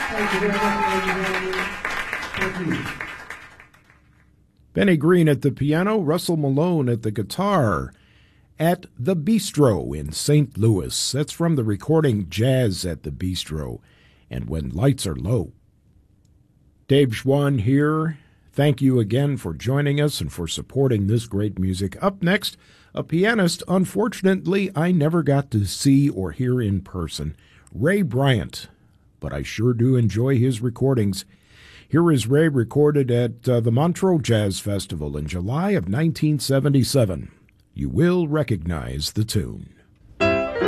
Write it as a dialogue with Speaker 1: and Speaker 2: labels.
Speaker 1: Thank you very much, ladies and gentlemen. Thank you.
Speaker 2: Benny Green at the piano, Russell Malone at the guitar at the Bistro in St. Louis. That's from the recording Jazz at the Bistro and When Lights Are Low. Dave Schwann here. Thank you again for joining us and for supporting this great music. Up next, a pianist, unfortunately, I never got to see or hear in person, Ray Bryant, but I sure do enjoy his recordings. Here is Ray recorded at the Montreux Jazz Festival in July of 1977. You will recognize the tune.